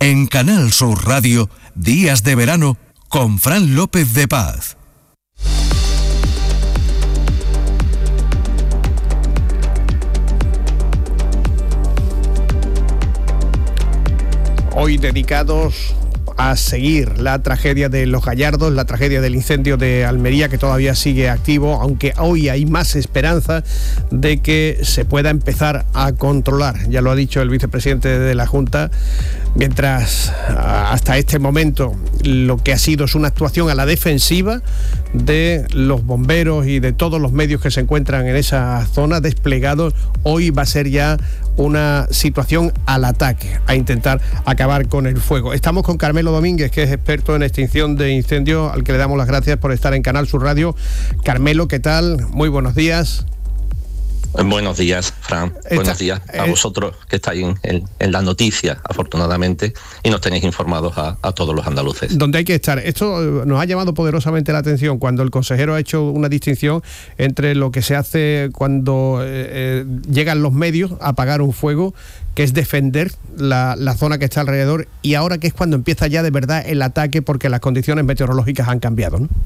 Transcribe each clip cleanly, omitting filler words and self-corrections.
En Canal Sur Radio, Días de Verano, con Fran López de Paz. Hoy dedicados a seguir la tragedia de Los Gallardos, la tragedia del incendio de Almería, que todavía sigue activo, aunque hoy hay más esperanza de que se pueda empezar a controlar. Ya lo ha dicho el vicepresidente de la Junta, mientras hasta este momento lo que ha sido es una actuación a la defensiva de los bomberos y de todos los medios que se encuentran en esa zona desplegados. Hoy va a ser ya una situación al ataque, a intentar acabar con el fuego. Estamos con Carmelo Domínguez, que es experto en extinción de incendios, al que le damos las gracias por estar en Canal Sur Radio. Carmelo, ¿qué tal? Muy buenos días. Buenos días, Fran. Buenos días a vosotros que estáis en la noticia, afortunadamente, y nos tenéis informados a todos los andaluces. Donde hay que estar. Esto nos ha llamado poderosamente la atención cuando el consejero ha hecho una distinción entre lo que se hace cuando llegan los medios a apagar un fuego, que es defender la zona que está alrededor, y ahora que es cuando empieza ya de verdad el ataque porque las condiciones meteorológicas han cambiado, ¿no?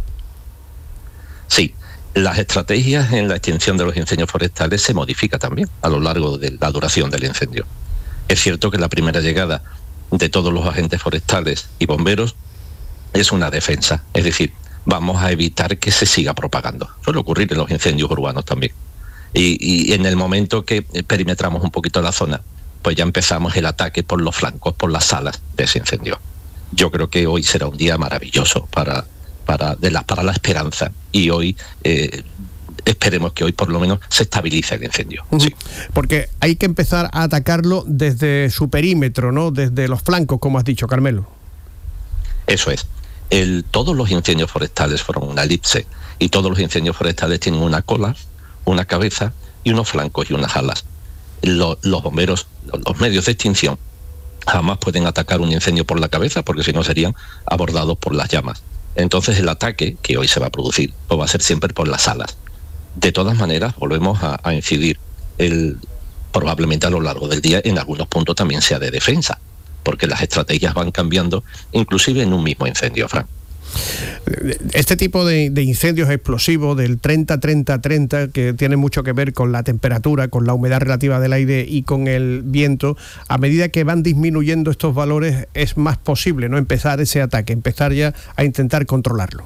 Sí. Las estrategias en la extinción de los incendios forestales se modifican también a lo largo de la duración del incendio. Es cierto que la primera llegada de todos los agentes forestales y bomberos es una defensa, es decir, vamos a evitar que se siga propagando. Suele ocurrir en los incendios urbanos también. Y en el momento que perimetramos un poquito la zona, pues ya empezamos el ataque por los flancos, por las salas de ese incendio. Yo creo que hoy será un día maravilloso para la esperanza, y hoy esperemos que hoy por lo menos se estabilice el incendio. Sí. Porque hay que empezar a atacarlo desde su perímetro, ¿no? Desde los flancos, como has dicho, Carmelo. Eso es. Todos los incendios forestales fueron una elipse, y todos los incendios forestales tienen una cola, una cabeza y unos flancos y unas alas. Los bomberos, los medios de extinción, jamás pueden atacar un incendio por la cabeza, porque si no serían abordados por las llamas. Entonces el ataque que hoy se va a producir pues va a ser siempre por las alas. De todas maneras, volvemos a incidir, probablemente a lo largo del día en algunos puntos también sea de defensa, porque las estrategias van cambiando, inclusive en un mismo incendio, Fran. Este tipo de incendios explosivos del 30-30-30, que tiene mucho que ver con la temperatura, con la humedad relativa del aire y con el viento, a medida que van disminuyendo estos valores es más posible no empezar ese ataque, empezar ya a intentar controlarlo.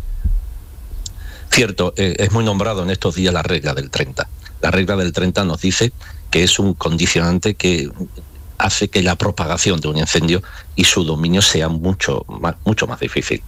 Cierto, es muy nombrado en estos días la regla del 30. La regla del 30 nos dice que es un condicionante que hace que la propagación de un incendio y su dominio sea mucho más difícil.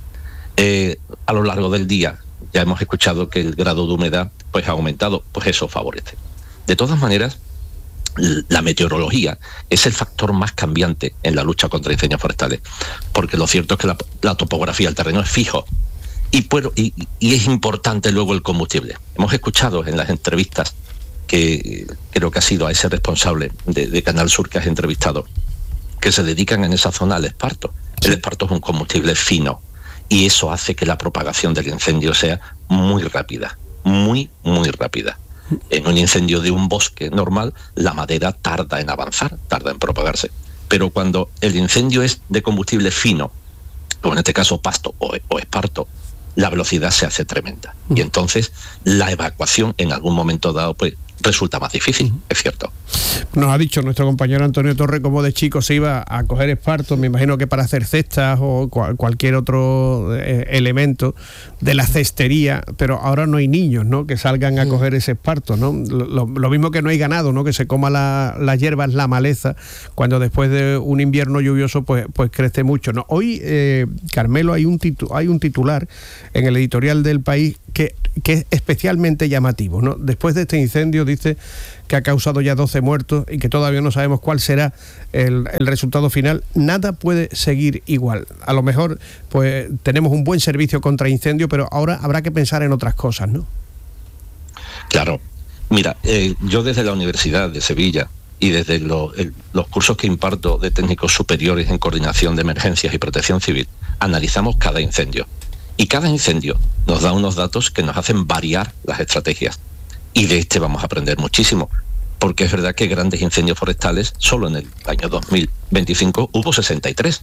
A lo largo del día ya hemos escuchado que el grado de humedad pues ha aumentado, pues eso favorece. De todas maneras, la meteorología es el factor más cambiante en la lucha contra incendios forestales, porque lo cierto es que la topografía del terreno es fijo, y es importante luego el combustible. Hemos escuchado en las entrevistas, que creo que ha sido a ese responsable de Canal Sur que has entrevistado, que se dedican en esa zona al esparto. El esparto es un combustible fino, y eso hace que la propagación del incendio sea muy rápida, muy rápida. En un incendio de un bosque normal, la madera tarda en avanzar, tarda en propagarse. Pero cuando el incendio es de combustible fino, como en este caso pasto o esparto, la velocidad se hace tremenda. Y entonces la evacuación en algún momento dado pues resulta más difícil, es cierto. Nos ha dicho nuestro compañero Antonio Torre cómo de chico se iba a coger esparto, me imagino que para hacer cestas o cualquier otro elemento de la cestería, pero ahora no hay niños, ¿no?, que salgan a coger ese esparto, ¿no? Lo mismo que no hay ganado, ¿no?, que se coma la hierba, la maleza, cuando después de un invierno lluvioso pues crece mucho, ¿no? Hoy, Carmelo, hay un titular en el editorial del País que es especialmente llamativo, ¿no? Después de este incendio, dice que ha causado ya 12 muertos y que todavía no sabemos cuál será el resultado final. Nada puede seguir igual. A lo mejor pues tenemos un buen servicio contra incendio, pero ahora habrá que pensar en otras cosas, ¿no? Claro. Mira, yo desde la Universidad de Sevilla y desde los cursos que imparto de técnicos superiores en coordinación de emergencias y protección civil, analizamos cada incendio. Y cada incendio nos da unos datos que nos hacen variar las estrategias. Y de este vamos a aprender muchísimo. porque es verdad que grandes incendios forestales, solo en el año 2025 hubo 63.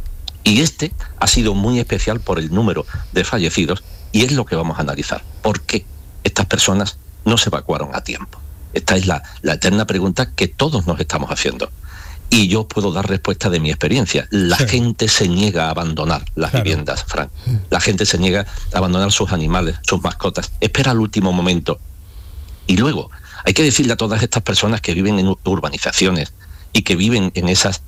Y este ha sido muy especial por el número de fallecidos, y es lo que vamos a analizar. ¿Por qué estas personas no se evacuaron a tiempo? Esta es la eterna pregunta que todos nos estamos haciendo. Y yo puedo dar respuesta de mi experiencia. La gente se niega a abandonar las viviendas, Fran. La gente se niega a abandonar sus animales, sus mascotas. Espera al último momento. Y luego, hay que decirle a todas estas personas que viven en urbanizaciones y que viven en esas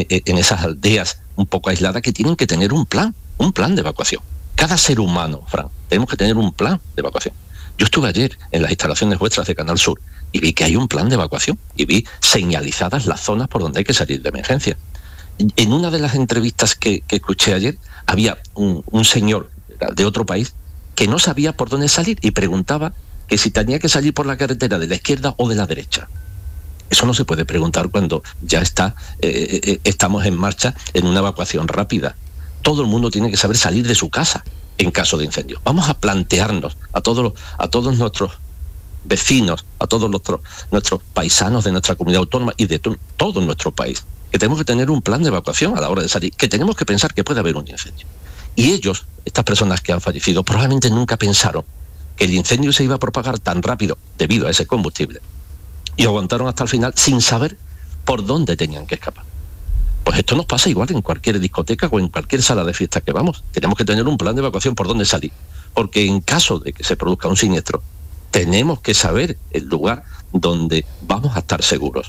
aldeas un poco aisladas, que tienen que tener un plan de evacuación. Cada ser humano, Fran, tenemos que tener un plan de evacuación. Yo estuve ayer en las instalaciones vuestras de Canal Sur y vi que hay un plan de evacuación y vi señalizadas las zonas por donde hay que salir de emergencia. En una de las entrevistas que escuché ayer, había un señor de otro país que no sabía por dónde salir y preguntaba que si tenía que salir por la carretera de la izquierda o de la derecha. Eso no se puede preguntar cuando ya estamos en marcha en una evacuación rápida. Todo el mundo tiene que saber salir de su casa en caso de incendio. Vamos a plantearnos a todos nuestros vecinos, a todos nuestros paisanos de nuestra comunidad autónoma y de todo nuestro país, que tenemos que tener un plan de evacuación a la hora de salir, que tenemos que pensar que puede haber un incendio. Y ellos, estas personas que han fallecido, probablemente nunca pensaron que el incendio se iba a propagar tan rápido debido a ese combustible, y aguantaron hasta el final sin saber por dónde tenían que escapar. Pues esto nos pasa igual en cualquier discoteca o en cualquier sala de fiesta que vamos. Tenemos que tener un plan de evacuación por dónde salir, porque en caso de que se produzca un siniestro, tenemos que saber el lugar donde vamos a estar seguros.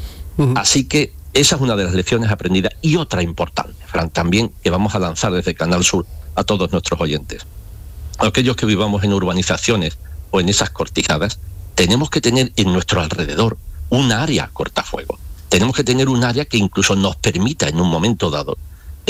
Así que esa es una de las lecciones aprendidas. Y otra importante, Fran, también, que vamos a lanzar desde Canal Sur a todos nuestros oyentes. Aquellos que vivamos en urbanizaciones o en esas cortijadas, tenemos que tener en nuestro alrededor un área cortafuego. Tenemos que tener un área que incluso nos permita en un momento dado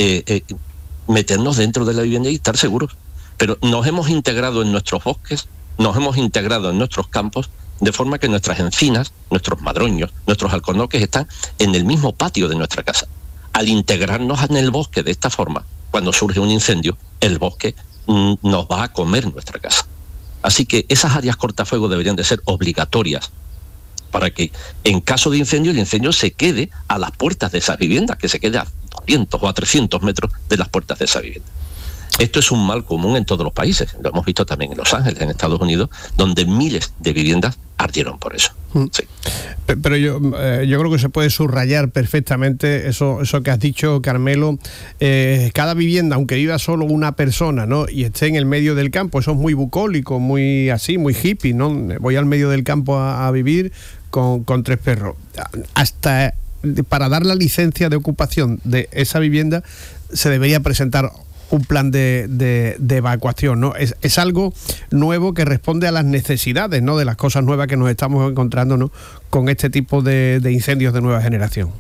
meternos dentro de la vivienda y estar seguros. Pero nos hemos integrado en nuestros bosques, nos hemos integrado en nuestros campos, de forma que nuestras encinas, nuestros madroños, nuestros alcornoques están en el mismo patio de nuestra casa. Al integrarnos en el bosque de esta forma, cuando surge un incendio, el bosque nos va a comer nuestra casa. Así que esas áreas cortafuego deberían de ser obligatorias para que en caso de incendio, el incendio se quede a las puertas de esas viviendas, que se quede a 200 o a 300 metros de las puertas de esa vivienda. Esto es un mal común en todos los países. Lo hemos visto también en Los Ángeles, en Estados Unidos, donde miles de viviendas ardieron por eso. Sí. Pero yo creo que se puede subrayar perfectamente eso que has dicho, Carmelo. Cada vivienda, aunque viva solo una persona, ¿no?, y esté en el medio del campo, eso es muy bucólico, muy así, muy hippie, ¿no? Voy al medio del campo a vivir con 3 perros. Hasta para dar la licencia de ocupación de esa vivienda se debería presentar un plan de evacuación, ¿no? Es algo nuevo que responde a las necesidades, ¿no?, de las cosas nuevas que nos estamos encontrando, ¿no?, con este tipo de incendios de nueva generación.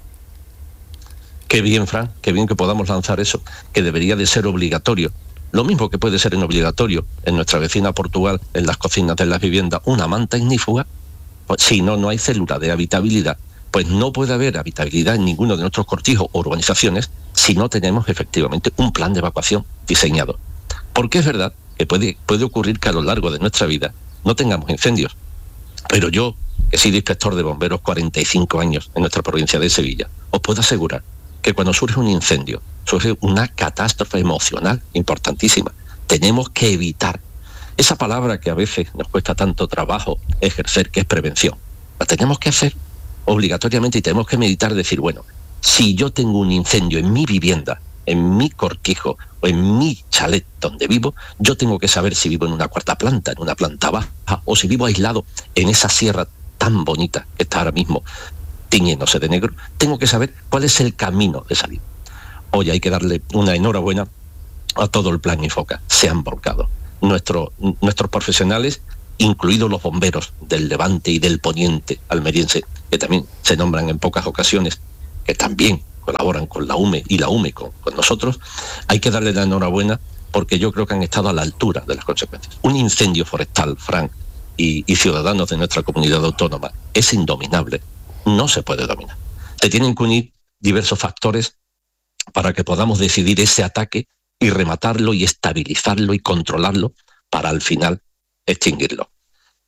Qué bien, Fran, qué bien que podamos lanzar eso, que debería de ser obligatorio. Lo mismo que puede ser en obligatorio en nuestra vecina Portugal, en las cocinas de las viviendas, una manta ignífuga. Pues, si no hay célula de habitabilidad, pues no puede haber habitabilidad en ninguno de nuestros cortijos o urbanizaciones si no tenemos efectivamente un plan de evacuación diseñado. Porque es verdad que puede ocurrir que a lo largo de nuestra vida no tengamos incendios. Pero yo, que he sido inspector de bomberos 45 años en nuestra provincia de Sevilla, os puedo asegurar que cuando surge un incendio, surge una catástrofe emocional importantísima. Tenemos que evitar esa palabra que a veces nos cuesta tanto trabajo ejercer, que es prevención. La tenemos que hacer obligatoriamente y tenemos que meditar, decir, bueno, si yo tengo un incendio en mi vivienda, en mi cortijo o en mi chalet donde vivo, yo tengo que saber si vivo en una 4ª planta, en una planta baja, o si vivo aislado en esa sierra tan bonita que está ahora mismo tiñéndose de negro. Tengo que saber cuál es el camino de salir. Hoy hay que darle una enhorabuena a todo el plan Infoca. Se han volcado. Nuestros profesionales, incluidos los bomberos del Levante y del Poniente almeriense, que también se nombran en pocas ocasiones, que también colaboran con la UME y la UME con nosotros, hay que darle la enhorabuena porque yo creo que han estado a la altura de las consecuencias. Un incendio forestal, Fran, y ciudadanos de nuestra comunidad autónoma, es indominable, no se puede dominar. Se tienen que unir diversos factores para que podamos decidir ese ataque y rematarlo y estabilizarlo y controlarlo para al final extinguirlo.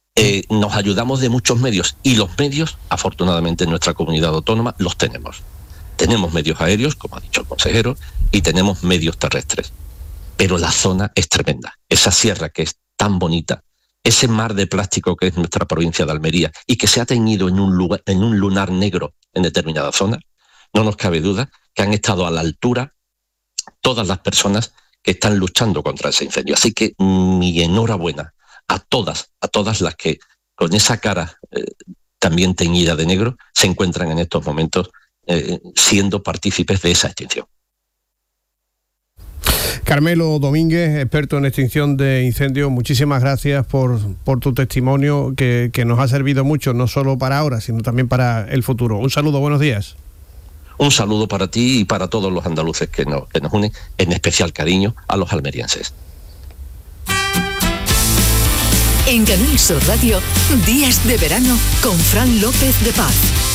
Nos ayudamos de muchos medios y los medios, afortunadamente en nuestra comunidad autónoma, los tenemos. Tenemos medios aéreos, como ha dicho el consejero, y tenemos medios terrestres. Pero la zona es tremenda. Esa sierra que es tan bonita, ese mar de plástico que es nuestra provincia de Almería y que se ha teñido en un lunar negro en determinada zona, no nos cabe duda que han estado a la altura todas las personas que están luchando contra ese incendio. Así que mi enhorabuena a todas las que con esa cara también teñida de negro se encuentran en estos momentos siendo partícipes de esa extinción. Carmelo Domínguez, experto en extinción de incendios, muchísimas gracias por tu testimonio que nos ha servido mucho, no solo para ahora, sino también para el futuro. Un saludo, buenos días. Un saludo para ti y para todos los andaluces que nos unen, en especial cariño a los almerienses. En Canal Sur Radio, Días de Verano con Fran López de Paz.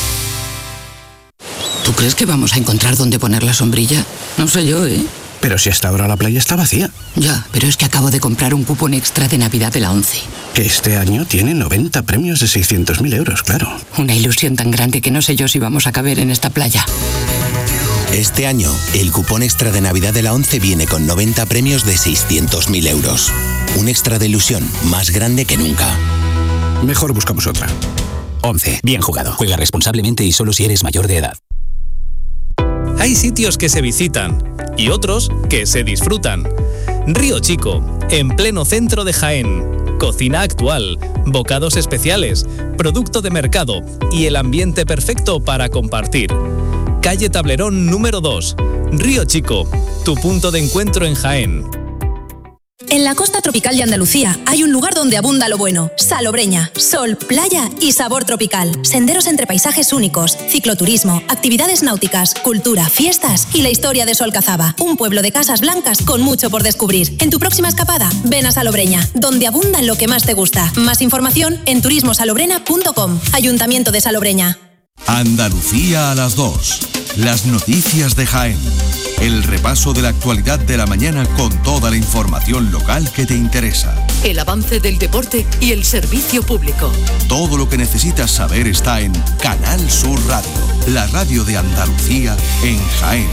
¿Tú crees que vamos a encontrar dónde poner la sombrilla? No sé yo, ¿eh? Pero si hasta ahora la playa está vacía. Ya, pero es que acabo de comprar un cupón extra de Navidad de la ONCE. Que este año tiene 90 premios de 600.000 euros, claro. Una ilusión tan grande que no sé yo si vamos a caber en esta playa. Este año, el cupón extra de Navidad de la ONCE viene con 90 premios de 600.000 euros. Un extra de ilusión más grande que nunca. Mejor buscamos otra. ONCE, bien jugado. Juega responsablemente y solo si eres mayor de edad. Hay sitios que se visitan y otros que se disfrutan. Río Chico, en pleno centro de Jaén. Cocina actual, bocados especiales, producto de mercado y el ambiente perfecto para compartir. Calle Tablerón número 2, Río Chico, tu punto de encuentro en Jaén. En la costa tropical de Andalucía hay un lugar donde abunda lo bueno. Salobreña, sol, playa y sabor tropical. Senderos entre paisajes únicos, cicloturismo, actividades náuticas, cultura, fiestas y la historia de Solcazaba. Un pueblo de casas blancas con mucho por descubrir. En tu próxima escapada, ven a Salobreña, donde abunda lo que más te gusta. Más información en turismosalobrena.com. Ayuntamiento de Salobreña. Andalucía a las 2. Las noticias de Jaén. El repaso de la actualidad de la mañana con toda la información local que te interesa. El avance del deporte y el servicio público. Todo lo que necesitas saber está en Canal Sur Radio, la radio de Andalucía en Jaén.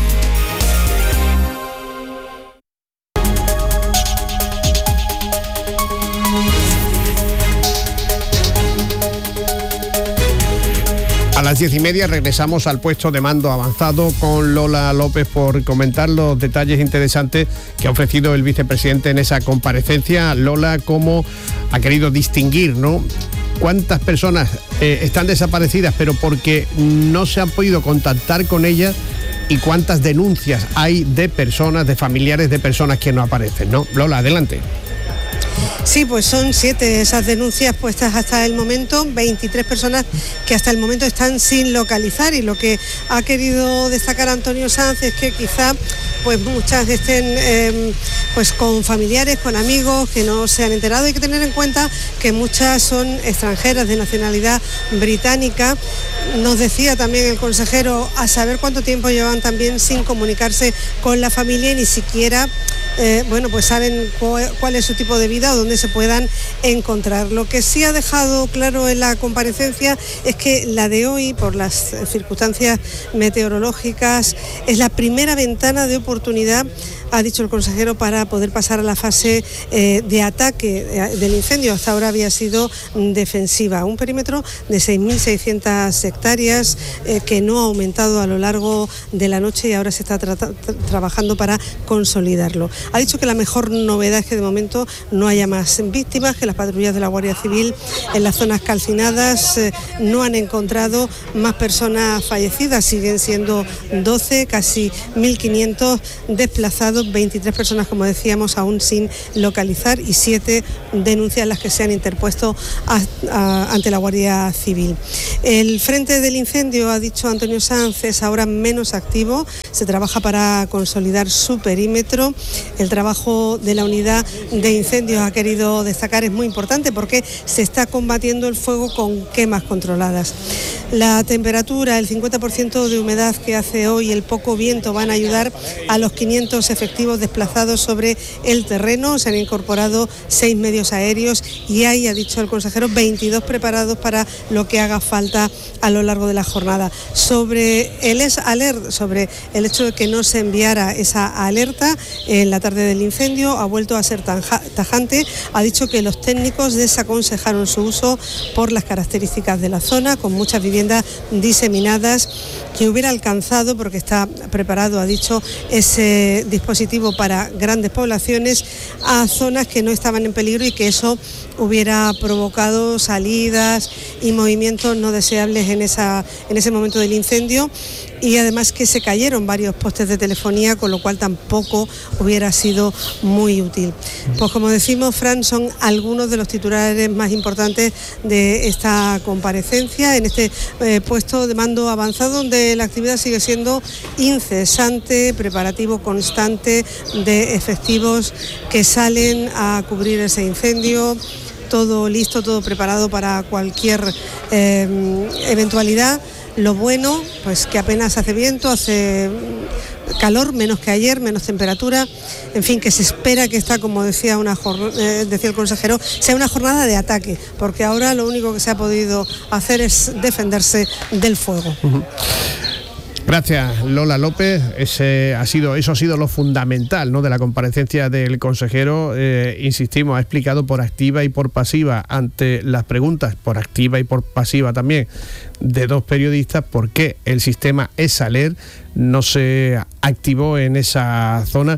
A las 10:30 regresamos al puesto de mando avanzado con Lola López por comentar los detalles interesantes que ha ofrecido el vicepresidente en esa comparecencia. Lola, ¿cómo ha querido distinguir, ¿no? ¿Cuántas personas están desaparecidas pero porque no se han podido contactar con ellas? ¿Y cuántas denuncias hay de personas, de familiares de personas que no aparecen, ¿no? Lola, adelante. Sí, pues son 7 esas denuncias puestas hasta el momento, 23 personas que hasta el momento están sin localizar, y lo que ha querido destacar Antonio Sanz es que quizá pues muchas estén pues con familiares, con amigos que no se han enterado. Hay que tener en cuenta que muchas son extranjeras de nacionalidad británica. Nos decía también el consejero a saber cuánto tiempo llevan también sin comunicarse con la familia y ni siquiera pues saben cuál es su tipo de vida o dónde se puedan encontrar. Lo que sí ha dejado claro en la comparecencia es que la de hoy, por las circunstancias meteorológicas, es la primera ventana de oportunidad, ha dicho el consejero, para poder pasar a la fase de ataque del incendio. Hasta ahora había sido defensiva. Un perímetro de 6.600 hectáreas que no ha aumentado a lo largo de la noche y ahora se está trabajando para consolidarlo. Ha dicho que la mejor novedad es que de momento no haya más víctimas, que las patrullas de la Guardia Civil en las zonas calcinadas no han encontrado más personas fallecidas. Siguen siendo 12, casi 1.500 desplazados, 23 personas, como decíamos, aún sin localizar y 7 denuncias las que se han interpuesto ante la Guardia Civil. El frente del incendio, ha dicho Antonio Sanz, es ahora menos activo. se trabaja para consolidar su perímetro. El trabajo de la unidad de incendios, ha querido destacar, es muy importante porque se está combatiendo el fuego con quemas controladas. La temperatura, el 50% de humedad que hace hoy, el poco viento van a ayudar a los 500 efectivos desplazados sobre el terreno. Se han incorporado 6 medios aéreos y hay, ha dicho el consejero, 22 preparados para lo que haga falta a lo largo de la jornada. Sobre el alert, sobre el hecho de que no se enviara esa alerta en la tarde del incendio, ha vuelto a ser tajante. Ha dicho que los técnicos desaconsejaron su uso por las características de la zona, con muchas viviendas diseminadas, que hubiera alcanzado, porque está preparado, ha dicho, ese dispositivo para grandes poblaciones, a zonas que no estaban en peligro, y que eso hubiera provocado salidas y movimientos no deseables en ese momento del incendio, y además que se cayeron varios postes de telefonía, con lo cual tampoco hubiera sido muy útil. Pues como decimos, Fran, son algunos de los titulares más importantes de esta comparecencia en este puesto de mando avanzado, donde la actividad sigue siendo incesante, preparativo constante de efectivos que salen a cubrir ese incendio. Todo listo, todo preparado para cualquier eventualidad. Lo bueno, pues que apenas hace viento, hace calor, menos que ayer, menos temperatura, en fin, que se espera que esta, como decía decía el consejero, sea una jornada de ataque, porque ahora lo único que se ha podido hacer es defenderse del fuego. Gracias, Lola López. Eso ha sido lo fundamental, ¿no?, de la comparecencia del consejero. Insistimos, ha explicado por activa y por pasiva, ante las preguntas por activa y por pasiva también de dos periodistas, por qué el sistema ESALER no se activó en esa zona.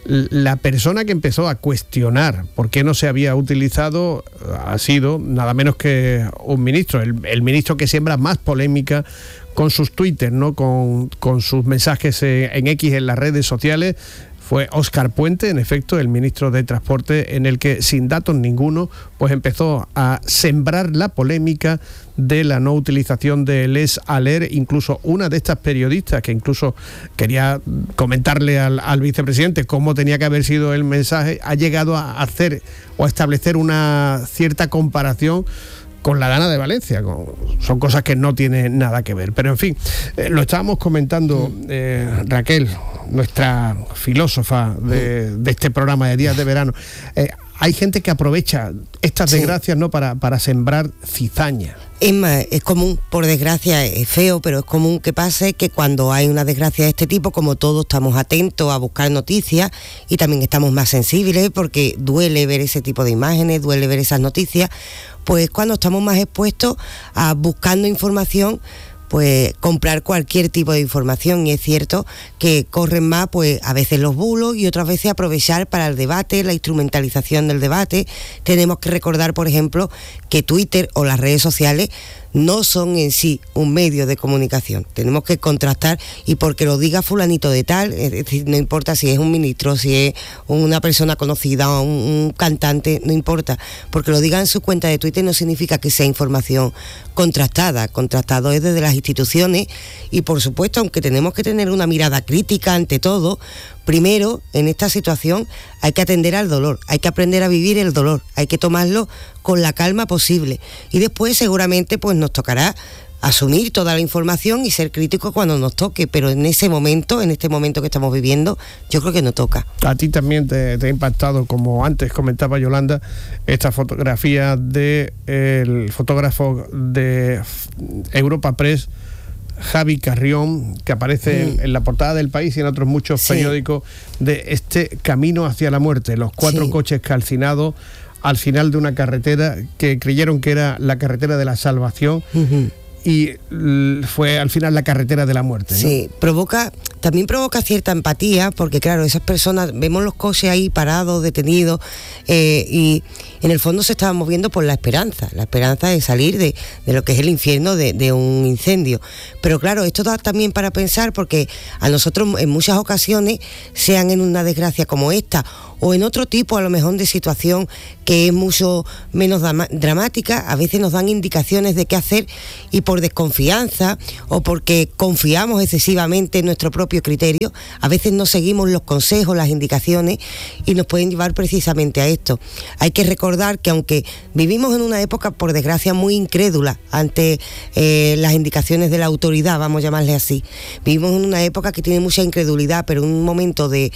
La persona que empezó a cuestionar por qué no se había utilizado ha sido nada menos que un ministro, el ministro que siembra más polémica con sus Twitter, ¿no?, con sus mensajes en X, en las redes sociales. Fue Óscar Puente, en efecto, el ministro de Transporte, en el que, sin datos ninguno, pues empezó a sembrar la polémica de la no utilización del ESALER. Incluso una de estas periodistas, que incluso quería comentarle al vicepresidente cómo tenía que haber sido el mensaje, ha llegado a hacer o a establecer una cierta comparación con la Dana de Valencia. Son cosas que no tienen nada que ver. Pero en fin, lo estábamos comentando, Raquel, nuestra filósofa de este programa de Días de Verano. Hay gente que aprovecha estas desgracias, ¿no?, para sembrar cizaña. Es más, es común, por desgracia, es feo, pero es común que pase que cuando hay una desgracia de este tipo, como todos estamos atentos a buscar noticias y también estamos más sensibles, porque duele ver ese tipo de imágenes, duele ver esas noticias, pues cuando estamos más expuestos a buscando información, pues comprar cualquier tipo de información. Y es cierto que corren más, pues a veces los bulos y otras veces aprovechar para el debate, la instrumentalización del debate. Tenemos que recordar, por ejemplo, que Twitter o las redes sociales no son en sí un medio de comunicación. Tenemos que contrastar, y porque lo diga fulanito de tal, es decir, no importa si es un ministro, si es una persona conocida, un cantante, no importa, porque lo diga en su cuenta de Twitter no significa que sea información contrastada. Contrastado es desde las instituciones, y por supuesto, aunque tenemos que tener una mirada crítica ante todo, primero, en esta situación hay que atender al dolor, hay que aprender a vivir el dolor, hay que tomarlo con la calma posible, y después seguramente pues nos tocará asumir toda la información y ser críticos cuando nos toque, pero en ese momento, en este momento que estamos viviendo, yo creo que no toca. A ti también te ha impactado, como antes comentaba Yolanda, esta fotografía del fotógrafo de Europa Press, Javi Carrión, que aparece en la portada del País y en otros muchos periódicos, de este camino hacia la muerte, los 4 coches calcinados al final de una carretera que creyeron que era la carretera de la salvación, y fue al final la carretera de la muerte, ¿no? Sí, también provoca cierta empatía, porque claro, esas personas, vemos los coches ahí parados, detenidos, y en el fondo se estaban moviendo por la esperanza de salir de lo que es el infierno de un incendio. Pero claro, esto da también para pensar, porque a nosotros en muchas ocasiones, sean en una desgracia como esta o en otro tipo a lo mejor de situación que es mucho menos dramática, a veces nos dan indicaciones de qué hacer, y por desconfianza o porque confiamos excesivamente en nuestro propio propio criterio, a veces no seguimos los consejos, las indicaciones y nos pueden llevar precisamente a esto. Hay que recordar que aunque vivimos en una época, por desgracia, muy incrédula ante las indicaciones de la autoridad, vamos a llamarle así, vivimos en una época que tiene mucha incredulidad, pero en un momento de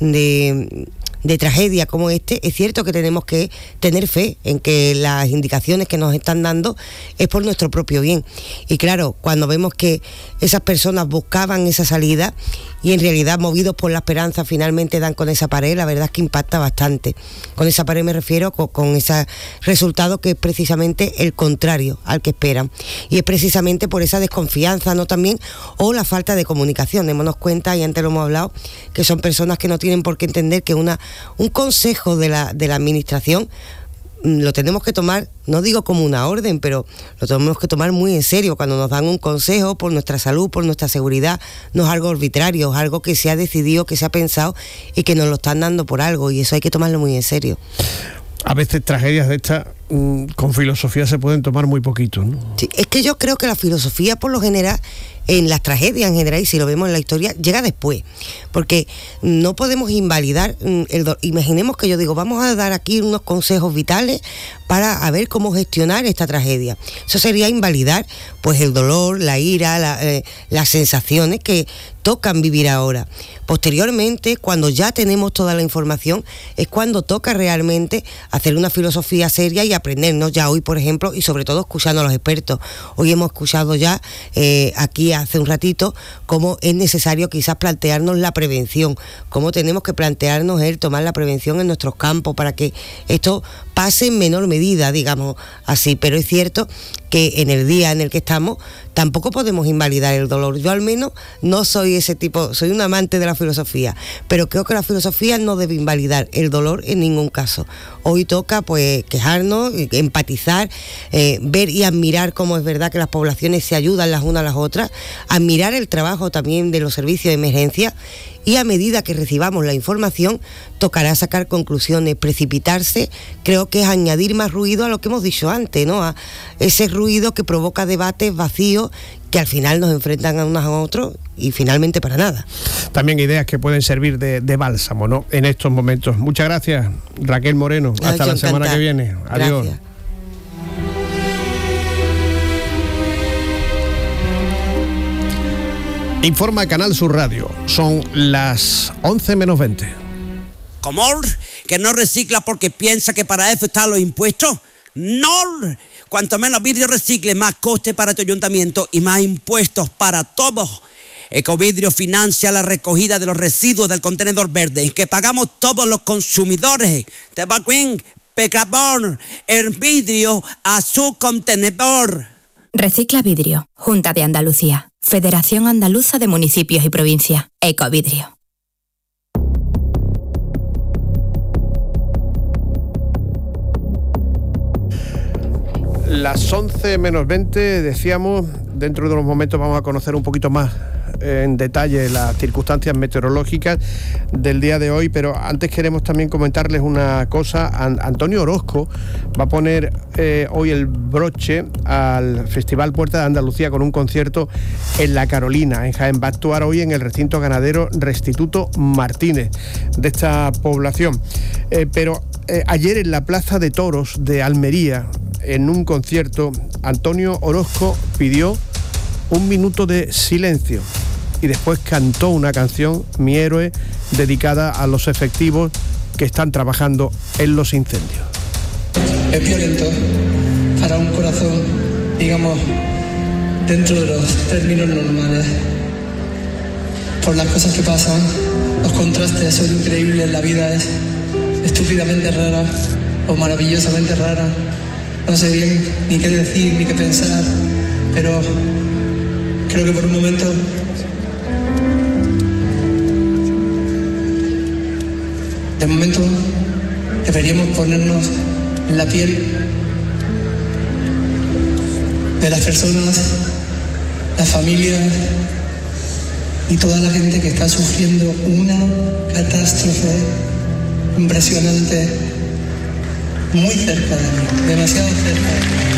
tragedia como este, es cierto que tenemos que tener fe en que las indicaciones que nos están dando es por nuestro propio bien. Y claro, cuando vemos que esas personas buscaban esa salida y en realidad, movidos por la esperanza, finalmente dan con esa pared, la verdad es que impacta bastante. Con esa pared me refiero con ese resultado que es precisamente el contrario al que esperan. Y es precisamente por esa desconfianza, ¿no? También, o la falta de comunicación. Démonos cuenta, y antes lo hemos hablado, que son personas que no tienen por qué entender que un consejo de la administración lo tenemos que tomar, no digo como una orden, pero lo tenemos que tomar muy en serio. Cuando nos dan un consejo por nuestra salud, por nuestra seguridad, no es algo arbitrario, es algo que se ha decidido, que se ha pensado y que nos lo están dando por algo, y eso hay que tomarlo muy en serio. A veces tragedias de estas con filosofía se pueden tomar muy poquito, ¿no? Sí, es que yo creo que la filosofía, por lo general, en las tragedias en general, y si lo vemos en la historia, llega después, porque no podemos invalidar imaginemos que yo digo, vamos a dar aquí unos consejos vitales para a ver cómo gestionar esta tragedia. Eso sería invalidar pues el dolor, la ira, las sensaciones que tocan vivir ahora. Posteriormente, cuando ya tenemos toda la información, es cuando toca realmente hacer una filosofía seria y aprendernos. Ya hoy, por ejemplo, y sobre todo escuchando a los expertos. Hoy hemos escuchado ya aquí hace un ratito cómo es necesario quizás plantearnos la prevención, cómo tenemos que plantearnos el tomar la prevención en nuestros campos para que esto pase en menor medida, digamos así. Pero es cierto que en el día en el que estamos tampoco podemos invalidar el dolor. Yo al menos no soy ese tipo, soy un amante de la filosofía, pero creo que la filosofía no debe invalidar el dolor en ningún caso. Hoy toca pues quejarnos, empatizar, ver y admirar cómo es verdad que las poblaciones se ayudan las unas a las otras, admirar el trabajo también de los servicios de emergencia, y a medida que recibamos la información tocará sacar conclusiones. Precipitarse creo que es añadir más ruido a lo que hemos dicho antes, ¿no? A ese ruido que provoca debates vacíos que al final nos enfrentan a unos a otros y finalmente para nada. También ideas que pueden servir de bálsamo, ¿no?, en estos momentos. Muchas gracias, Raquel Moreno. Hasta la semana que viene. Adiós. Gracias. Informa Canal Sur Radio. Son las 11 menos 20. ¿Cómo? ¿Que no recicla porque piensa que para eso están los impuestos? ¡No! Cuanto menos vidrio recicle, más coste para tu ayuntamiento y más impuestos para todos. Ecovidrio financia la recogida de los residuos del contenedor verde que pagamos todos los consumidores. Te va Queen, Pecabor, el vidrio a su contenedor. Recicla Vidrio, Junta de Andalucía, Federación Andaluza de Municipios y Provincias, Ecovidrio. Las 11 menos 20, decíamos, dentro de unos momentos vamos a conocer un poquito más en detalle las circunstancias meteorológicas del día de hoy, pero antes queremos también comentarles una cosa. Antonio Orozco va a poner hoy el broche al Festival Puerta de Andalucía con un concierto en La Carolina, en Jaén. Va a actuar hoy en el recinto ganadero Restituto Martínez de esta población. Pero ayer en la Plaza de Toros de Almería, en un concierto, Antonio Orozco pidió un minuto de silencio y después cantó una canción, Mi Héroe, dedicada a los efectivos que están trabajando en los incendios. Es violento para un corazón, digamos, dentro de los términos normales. Por las cosas que pasan, los contrastes son increíbles, la vida es estúpidamente rara o maravillosamente rara. No sé bien ni qué decir ni qué pensar, pero creo que por un momento deberíamos ponernos en la piel de las personas, las familias y toda la gente que está sufriendo una catástrofe impresionante muy cerca de mí, demasiado cerca de mí.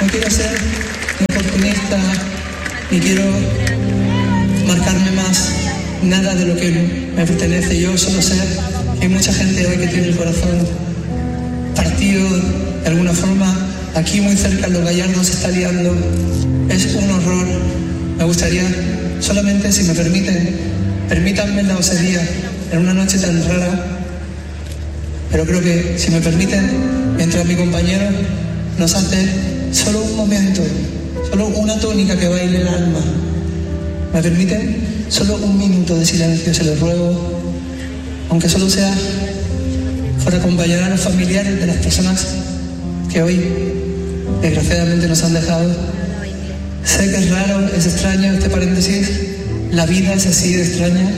No quiero ser un oportunista, ni quiero marcarme más nada de lo que me pertenece. Yo solo sé que hay mucha gente hoy que tiene el corazón partido de alguna forma. Aquí muy cerca en Los Gallardos se está liando. Es un horror. Me gustaría, solamente si me permiten, permítanme la osadía en una noche tan rara, pero creo que si me permiten, mientras mi compañero nos hace solo un momento, solo una tónica que baile el alma, ¿me permiten? Solo un minuto de silencio, se los ruego, aunque solo sea por acompañar a los familiares de las personas que hoy desgraciadamente nos han dejado. Sé que es raro, es extraño este paréntesis, la vida es así de extraña.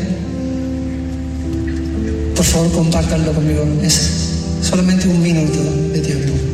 Por favor, compártanlo conmigo, es solamente un minuto de tiempo.